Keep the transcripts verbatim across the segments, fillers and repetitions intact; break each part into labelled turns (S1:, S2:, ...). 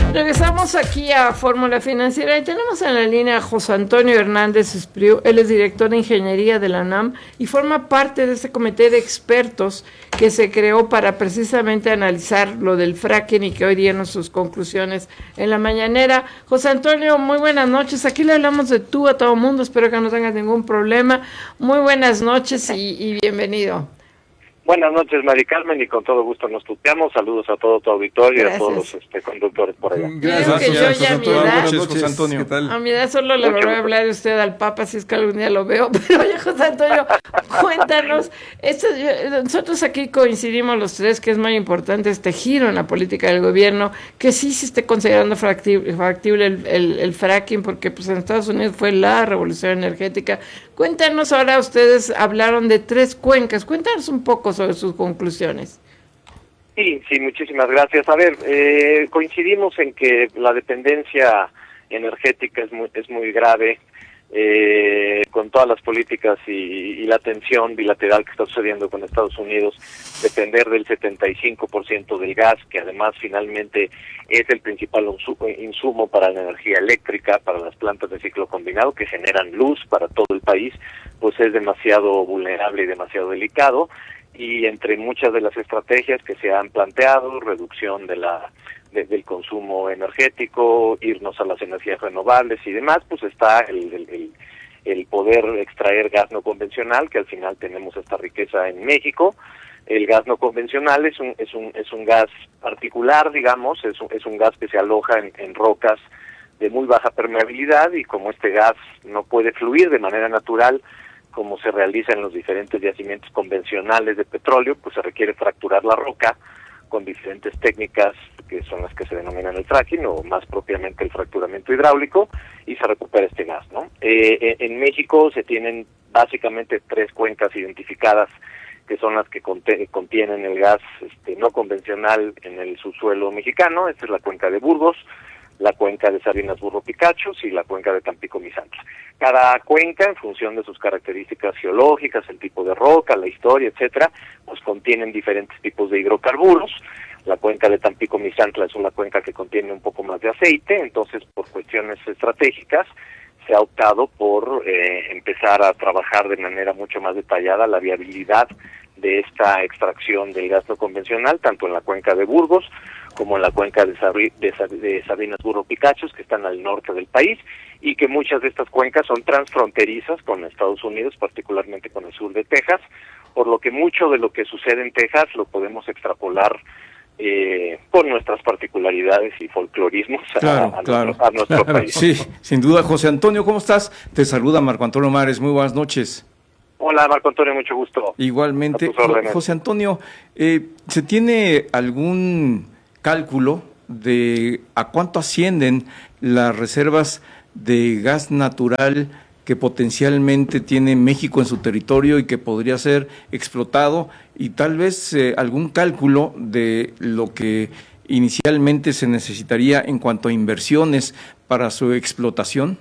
S1: Regresamos aquí a Fórmula Financiera y tenemos en la línea a José Antonio Hernández Espriu. Él es director de Ingeniería de la UNAM y forma parte de este comité de expertos que se creó para precisamente analizar lo del fracking y que hoy dieron sus conclusiones en la mañanera. José Antonio, muy buenas noches. Aquí le hablamos de tú a todo mundo, espero que no tengas ningún problema. Muy buenas noches y, y bienvenido.
S2: Buenas noches, Mari Carmen, y con todo gusto nos tuteamos. Saludos a todo tu auditorio. Gracias. Y a todos los este, conductores por allá.
S1: Gracias, yo José Antonio.
S3: Buenas noches, José Antonio.
S1: ¿Qué tal? A mi edad solo le voy a hablar de usted al Papa, si es que algún día lo veo. Pero oye, José Antonio, cuéntanos. Esto, nosotros aquí coincidimos los tres que es muy importante este giro en la política del gobierno, que sí se esté considerando factible, factible el, el, el fracking, porque pues en Estados Unidos fue la revolución energética. Cuéntanos ahora, ustedes hablaron de tres cuencas. Cuéntanos un poco sobre sus conclusiones.
S2: Sí, sí, muchísimas gracias. A ver, eh, coincidimos en que la dependencia energética es muy, es muy grave, eh, con todas las políticas y, y la tensión bilateral que está sucediendo con Estados Unidos, depender del setenta y cinco por ciento del gas, que además finalmente es el principal insumo para la energía eléctrica, para las plantas de ciclo combinado que generan luz para todo el país, pues es demasiado vulnerable y demasiado delicado. Y entre muchas de las estrategias que se han planteado, reducción de la de, del consumo energético, irnos a las energías renovables y demás, pues está el, el, el, el poder extraer gas no convencional, que al final tenemos esta riqueza en México. El gas no convencional es un es un es un gas particular, digamos, es un, es un gas que se aloja en, en rocas de muy baja permeabilidad, y como este gas no puede fluir de manera natural como se realiza en los diferentes yacimientos convencionales de petróleo, pues se requiere fracturar la roca con diferentes técnicas que son las que se denominan el fracking, o más propiamente el fracturamiento hidráulico, y se recupera este gas, ¿no? Eh, en México se tienen básicamente tres cuencas identificadas, que son las que contienen el gas este, no convencional en el subsuelo mexicano. Esta es la cuenca de Burgos, la cuenca de Sabinas Burro Picachos y la cuenca de Tampico Misantla. Cada cuenca, en función de sus características geológicas, el tipo de roca, la historia, etcétera, pues contienen diferentes tipos de hidrocarburos. La cuenca de Tampico Misantla es una cuenca que contiene un poco más de aceite, entonces por cuestiones estratégicas se ha optado por eh, empezar a trabajar de manera mucho más detallada la viabilidad de esta extracción del gas no convencional, tanto en la cuenca de Burgos como en la cuenca de, Sabri, de, de Sabinas Burro Picachos, que están al norte del país, y que muchas de estas cuencas son transfronterizas con Estados Unidos, particularmente con el sur de Texas, por lo que mucho de lo que sucede en Texas lo podemos extrapolar eh, con nuestras particularidades y folclorismos
S3: claro,
S2: a, a,
S3: claro.
S2: nuestro, a nuestro país.
S3: Sí, sin duda. José Antonio, ¿cómo estás? Te saluda Marco Antonio Mares, muy buenas noches.
S2: Hola, Marco Antonio, mucho gusto.
S3: Igualmente. José Antonio, eh, ¿se tiene algún cálculo de a cuánto ascienden las reservas de gas natural que potencialmente tiene México en su territorio y que podría ser explotado, y tal vez eh, algún cálculo de lo que inicialmente se necesitaría en cuanto a inversiones para su explotación?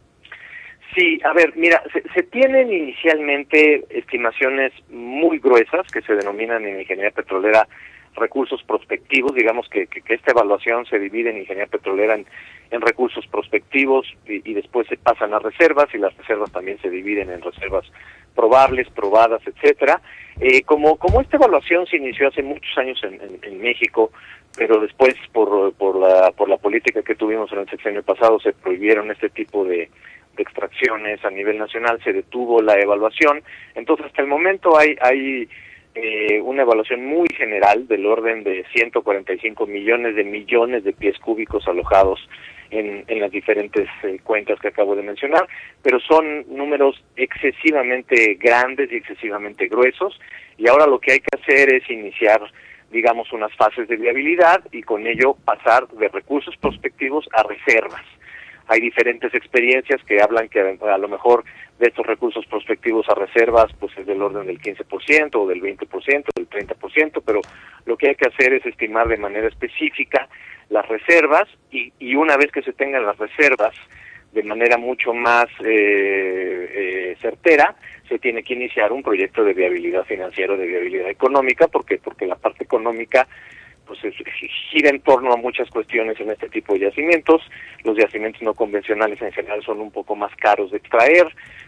S2: Sí, a ver, mira, se, se tienen inicialmente estimaciones muy gruesas que se denominan en ingeniería petrolera recursos prospectivos. Digamos que, que, que esta evaluación se divide en ingeniería petrolera en, en recursos prospectivos y, y después se pasan a reservas, y las reservas también se dividen en reservas probables, probadas, etcétera. Eh, como como esta evaluación se inició hace muchos años en, en, en México, pero después por por la por la política que tuvimos en el sexenio pasado se prohibieron este tipo de de extracciones a nivel nacional, se detuvo la evaluación. Entonces hasta el momento hay hay eh, una evaluación muy general del orden de ciento cuarenta y cinco millones de millones de pies cúbicos alojados en, en las diferentes eh, cuencas que acabo de mencionar, pero son números excesivamente grandes y excesivamente gruesos, y ahora lo que hay que hacer es iniciar, digamos, unas fases de viabilidad y con ello pasar de recursos prospectivos a reservas. Hay diferentes experiencias que hablan que a lo mejor de estos recursos prospectivos a reservas pues es del orden del quince por ciento o del veinte por ciento, del treinta por ciento, pero lo que hay que hacer es estimar de manera específica las reservas, y, y una vez que se tengan las reservas de manera mucho más eh, eh, certera, se tiene que iniciar un proyecto de viabilidad financiera, de viabilidad económica, porque porque la parte económica pues es, gira en torno a muchas cuestiones en este tipo de yacimientos. Los yacimientos no convencionales en general son un poco más caros de extraer,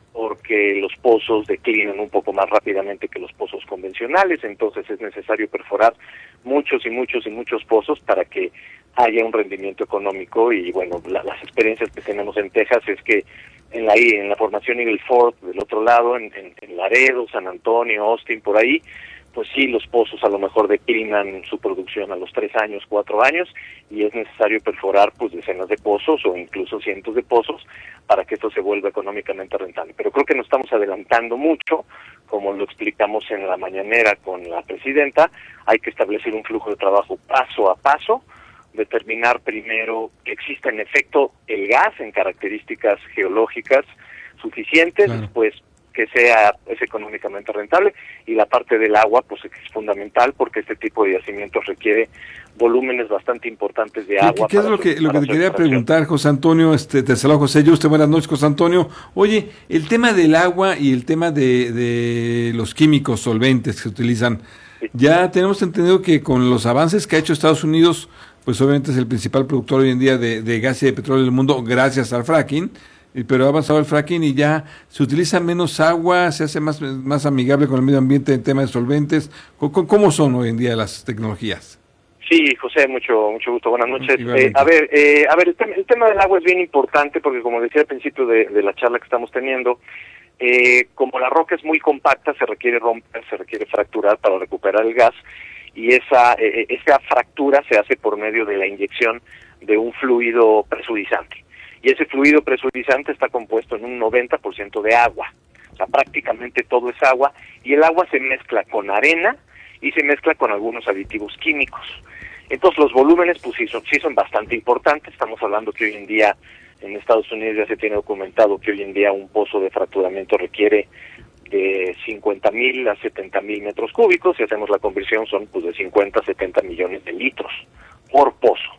S2: porque los pozos declinan un poco más rápidamente que los pozos convencionales, entonces es necesario perforar muchos y muchos y muchos pozos para que haya un rendimiento económico. Y bueno, la, las experiencias que tenemos en Texas es que en la en la formación Eagle Ford, del otro lado, en, en, en Laredo, San Antonio, Austin, por ahí, pues sí, los pozos a lo mejor declinan su producción a los tres años, cuatro años, y es necesario perforar pues decenas de pozos o incluso cientos de pozos para que esto se vuelva económicamente rentable. Pero creo que nos estamos adelantando mucho, como lo explicamos en la mañanera con la presidenta. Hay que establecer un flujo de trabajo paso a paso, determinar primero que exista en efecto el gas en características geológicas suficientes, claro. Después que sea es económicamente rentable, y la parte del agua pues es fundamental, porque este tipo de yacimientos requiere volúmenes bastante importantes de agua.
S4: ¿Qué, qué es lo que, lo que te quería preguntar, José Antonio? Este, te saludo, José Yuste, buenas noches, José Antonio. Oye, el tema del agua y el tema de, de los químicos solventes que se utilizan, sí. Ya tenemos entendido que con los avances que ha hecho Estados Unidos, pues obviamente es el principal productor hoy en día de, de gas y de petróleo del mundo gracias al fracking, pero ha avanzado el fracking y ya se utiliza menos agua, se hace más, más amigable con el medio ambiente en tema de solventes. ¿Cómo son hoy en día las tecnologías?
S2: Sí, José, mucho mucho gusto, buenas noches. Eh, a ver, eh, a ver el, tema, el tema del agua es bien importante, porque como decía al principio de, de la charla que estamos teniendo, eh, como la roca es muy compacta, se requiere romper, se requiere fracturar para recuperar el gas, y esa, eh, esa fractura se hace por medio de la inyección de un fluido presurizante. Y ese fluido presurizante está compuesto en un noventa por ciento de agua, o sea, prácticamente todo es agua, y el agua se mezcla con arena y se mezcla con algunos aditivos químicos. Entonces los volúmenes pues sí son, sí son bastante importantes. Estamos hablando que hoy en día en Estados Unidos ya se tiene documentado que hoy en día un pozo de fracturamiento requiere de cincuenta mil a setenta mil metros cúbicos. Si hacemos la conversión son pues de cincuenta a setenta millones de litros por pozo.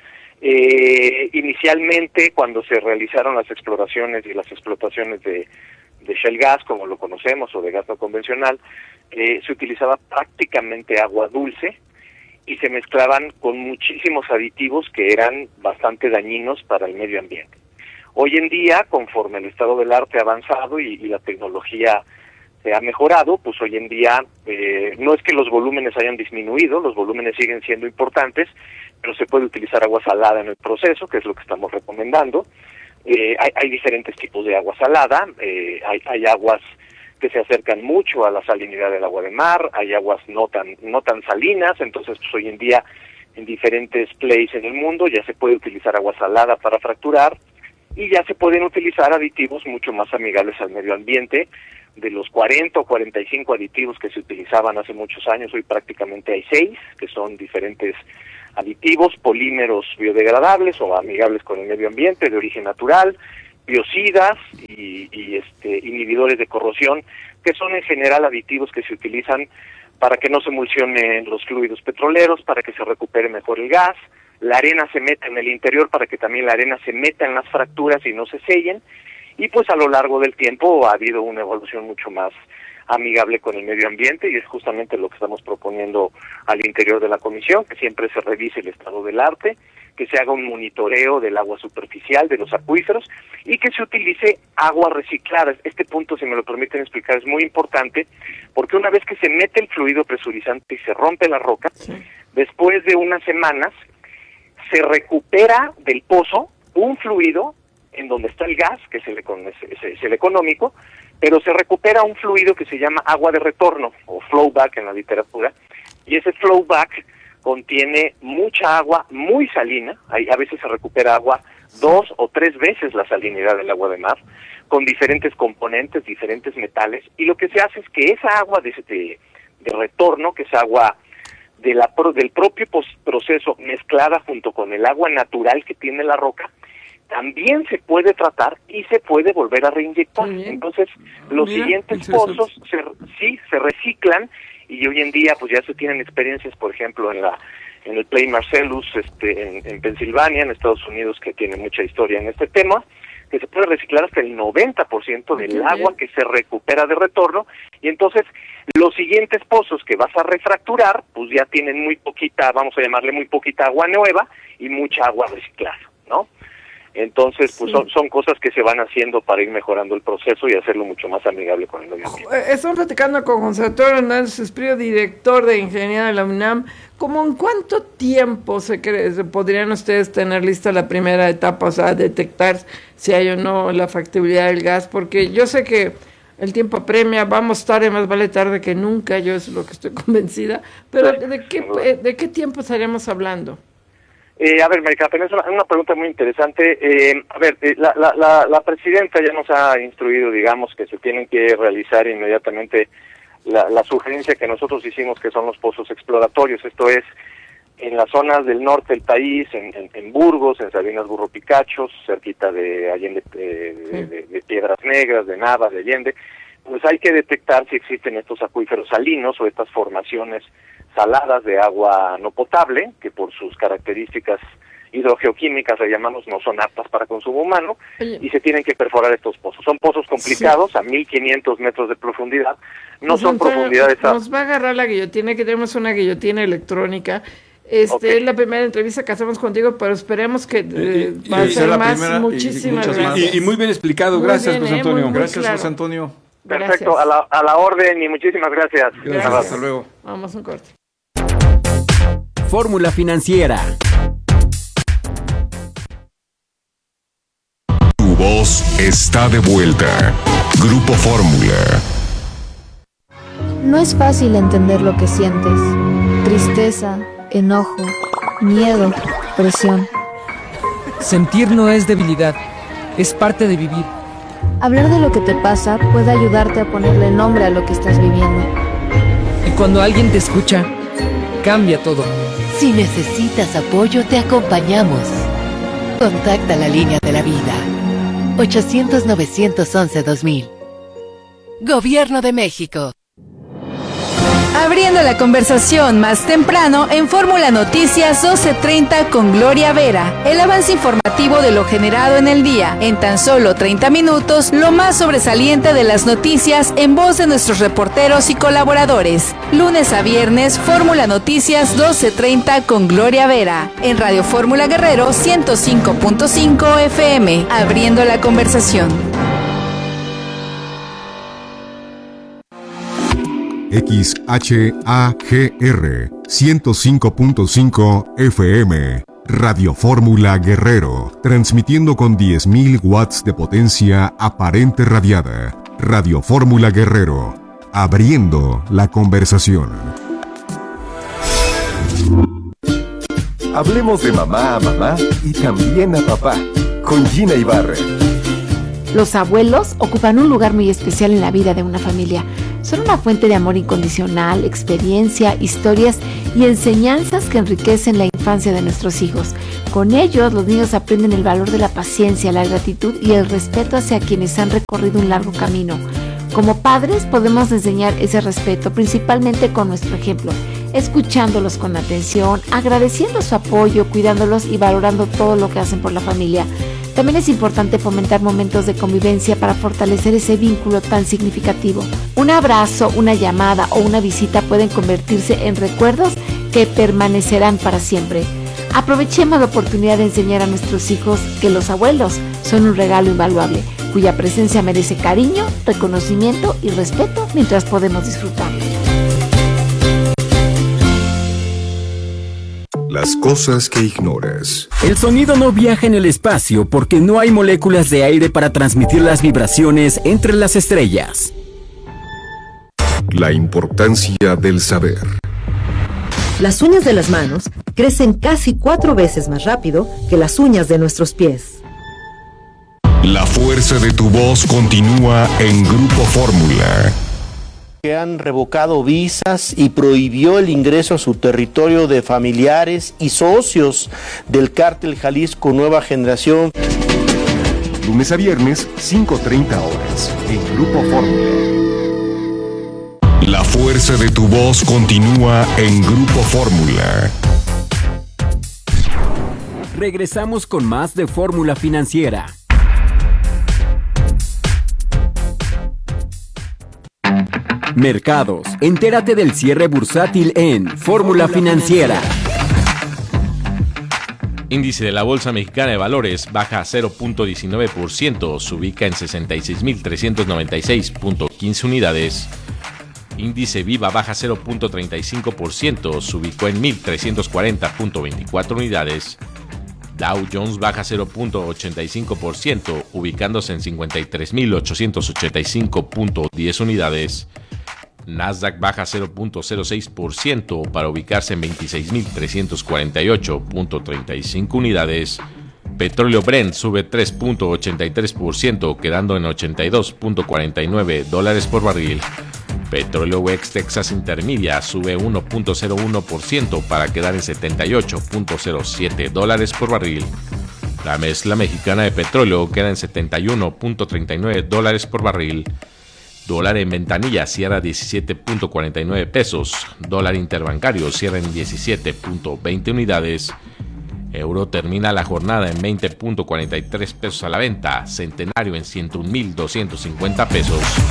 S2: Eh, inicialmente, cuando se realizaron las exploraciones y las explotaciones de, de shale gas, como lo conocemos, o de gas no convencional, eh, se utilizaba prácticamente agua dulce y se mezclaban con muchísimos aditivos que eran bastante dañinos para el medio ambiente. Hoy en día, conforme el estado del arte ha avanzado y, y la tecnología se ha mejorado, pues hoy en día eh, no es que los volúmenes hayan disminuido, los volúmenes siguen siendo importantes, pero se puede utilizar agua salada en el proceso, que es lo que estamos recomendando. Eh, hay, hay diferentes tipos de agua salada, eh, hay, hay aguas que se acercan mucho a la salinidad del agua de mar, hay aguas no tan no tan salinas, entonces pues hoy en día en diferentes places en el mundo ya se puede utilizar agua salada para fracturar, y ya se pueden utilizar aditivos mucho más amigables al medio ambiente. De los cuarenta o cuarenta y cinco aditivos que se utilizaban hace muchos años, hoy prácticamente hay seis, que son diferentes aditivos, polímeros biodegradables o amigables con el medio ambiente, de origen natural, biocidas y, y este, inhibidores de corrosión, que son en general aditivos que se utilizan para que no se emulsionen los fluidos petroleros, para que se recupere mejor el gas. La arena se meta en el interior para que también la arena se meta en las fracturas y no se sellen. Y pues a lo largo del tiempo ha habido una evolución mucho más amigable con el medio ambiente, y es justamente lo que estamos proponiendo al interior de la comisión, que siempre se revise el estado del arte, que se haga un monitoreo del agua superficial, de los acuíferos, y que se utilice agua reciclada. Este punto, si me lo permiten explicar, es muy importante, porque una vez que se mete el fluido presurizante y se rompe la roca, sí. Después de unas semanas se recupera del pozo un fluido en donde está el gas, que es el, es, es el económico, pero se recupera un fluido que se llama agua de retorno, o flowback en la literatura, y ese flowback contiene mucha agua muy salina. Hay, a veces se recupera agua dos o tres veces la salinidad del agua de mar, con diferentes componentes, diferentes metales, y lo que se hace es que esa agua de, de, de retorno, que es agua de la, del propio proceso mezclada junto con el agua natural que tiene la roca, también se puede tratar y se puede volver a reinyectar. Entonces, los Mira, siguientes pozos se, sí se reciclan, y hoy en día pues ya se tienen experiencias, por ejemplo, en la en el Play Marcellus este en, en Pensilvania, en Estados Unidos, que tiene mucha historia en este tema. que se puede reciclar hasta el noventa por ciento del
S1: Bien.
S2: agua que se recupera de retorno, y entonces los siguientes pozos que vas a refracturar, pues ya tienen muy poquita, vamos a llamarle muy poquita agua nueva y mucha agua reciclada, ¿no? Entonces, pues sí. son, son cosas que se van haciendo para ir mejorando el proceso y hacerlo mucho más amigable con el medio ambiente.
S1: Estamos platicando con José Antonio Hernández Espriu, director de Ingeniería de la UNAM. ¿Cómo en cuánto tiempo se cree, se podrían ustedes tener lista la primera etapa, o sea, detectar si hay o no la factibilidad del gas? Porque yo sé que el tiempo apremia, vamos tarde, más vale tarde que nunca, yo es lo que estoy convencida, pero
S2: Sí,
S1: ¿de qué, de qué tiempo estaríamos hablando?
S2: Eh, a ver, Marica, es una, una pregunta muy interesante. Eh, a ver, eh, la, la, la, la presidenta ya nos ha instruido, digamos, que se tienen que realizar inmediatamente la, la sugerencia que nosotros hicimos, que son los pozos exploratorios. Esto es, en las zonas del norte del país, en, en, en Burgos, en Sabinas Burro-Picachos, cerquita de Allende, de, de, de, de Piedras Negras, de Navas, de Allende, pues hay que detectar si existen estos acuíferos salinos o estas formaciones saladas de agua no potable, que por sus características hidrogeoquímicas, le llamamos, no son aptas para consumo humano,
S1: Oye.
S2: y se tienen que perforar estos pozos. Son pozos complicados, sí. a mil quinientos metros de profundidad, no
S1: Pues
S2: son
S1: Antonio,
S2: profundidades... A...
S1: Nos va a agarrar la guillotina, que tenemos una guillotina electrónica. Este
S2: Okay.
S1: es la primera entrevista que hacemos contigo, pero esperemos que eh,
S4: Y-
S1: va a
S4: y-
S1: ser
S3: la
S1: más.
S3: primera, y- y
S1: Muchísimas
S3: muchas más.
S1: gracias.
S4: Y, y muy bien explicado,
S1: Muy
S4: gracias,
S1: bien,
S4: José
S1: eh,
S4: Antonio.
S1: muy, muy
S3: Gracias,
S1: claro.
S3: José Antonio.
S2: Perfecto,
S1: Gracias.
S2: a la, a la orden y muchísimas gracias.
S4: Gracias.
S2: Nada.
S3: Hasta luego.
S1: Vamos a un corte.
S5: Fórmula Financiera.
S6: Tu voz está de vuelta. Grupo Fórmula.
S7: No es fácil entender lo que sientes. Tristeza, enojo, miedo, presión.
S5: Sentir no es debilidad, es parte de vivir.
S7: Hablar de lo que te pasa puede ayudarte a ponerle nombre a lo que estás viviendo.
S5: Y cuando alguien te escucha, cambia todo.
S8: Si necesitas apoyo, te acompañamos. Contacta la línea de la vida. ochocientos, novecientos once, dos mil. Gobierno de México.
S9: Abriendo la conversación más temprano en Fórmula Noticias doce treinta con Gloria Vera. El avance informativo de lo generado en el día. En tan solo treinta minutos, lo más sobresaliente de las noticias en voz de nuestros reporteros y colaboradores. Lunes a viernes, Fórmula Noticias doce treinta con Gloria Vera. En Radio Fórmula Guerrero ciento cinco punto cinco F M. Abriendo la conversación.
S6: X H A G R ciento cinco punto cinco F M. Radio Fórmula Guerrero, transmitiendo con diez mil watts de potencia aparente radiada. Radio Fórmula Guerrero, abriendo la conversación.
S10: Hablemos de mamá a mamá y también a papá, con Gina Ibarra.
S11: Los abuelos ocupan un lugar muy especial en la vida de una familia. Son una fuente de amor incondicional, experiencia, historias y enseñanzas que enriquecen la infancia de nuestros hijos. Con ellos, los niños aprenden el valor de la paciencia, la gratitud y el respeto hacia quienes han recorrido un largo camino. Como padres podemos enseñar ese respeto principalmente con nuestro ejemplo, escuchándolos con atención, agradeciendo su apoyo, cuidándolos y valorando todo lo que hacen por la familia. También es importante fomentar momentos de convivencia para fortalecer ese vínculo tan significativo. Un abrazo, una llamada o una visita pueden convertirse en recuerdos que permanecerán para siempre. Aprovechemos la oportunidad de enseñar a nuestros hijos que los abuelos son un regalo invaluable, cuya presencia merece cariño, reconocimiento y respeto mientras podemos disfrutarlo.
S6: Las cosas que ignoras.
S5: El sonido no viaja en el espacio porque no hay moléculas de aire para transmitir las vibraciones entre las estrellas.
S6: La importancia del saber.
S12: Las uñas de las manos crecen casi cuatro veces más rápido que las uñas de nuestros pies.
S6: La fuerza de tu voz continúa en Grupo Fórmula.
S13: Que han revocado visas y prohibió el ingreso a su territorio de familiares y socios del cártel Jalisco Nueva Generación.
S10: Lunes a viernes, cinco treinta horas, en Grupo Fórmula.
S6: La fuerza de tu voz continúa en Grupo Fórmula.
S5: Regresamos con más de Fórmula Financiera. Mercados. Entérate del cierre bursátil en Fórmula Financiera.
S14: Índice de la Bolsa Mexicana de Valores baja cero punto diecinueve por ciento, se ubica en sesenta y seis mil trescientos noventa y seis punto quince unidades. Índice Viva baja cero punto treinta y cinco por ciento, se ubicó en mil trescientos cuarenta punto veinticuatro unidades. Dow Jones baja cero punto ochenta y cinco por ciento, ubicándose en cincuenta y tres mil ochocientos ochenta y cinco punto diez unidades. Nasdaq baja cero punto cero seis por ciento para ubicarse en veintiséis mil trescientos cuarenta y ocho punto treinta y cinco unidades. Petróleo Brent sube tres punto ochenta y tres por ciento, quedando en ochenta y dos punto cuarenta y nueve dólares por barril. Petróleo West Texas Intermedia sube uno punto cero uno por ciento para quedar en setenta y ocho punto cero siete dólares por barril. La mezcla mexicana de petróleo queda en setenta y uno punto treinta y nueve dólares por barril. Dólar en ventanilla cierra diecisiete punto cuarenta y nueve pesos. Dólar interbancario cierra en diecisiete punto veinte unidades. Euro termina la jornada en veinte punto cuarenta y tres pesos a la venta. Centenario en ciento un mil doscientos cincuenta pesos.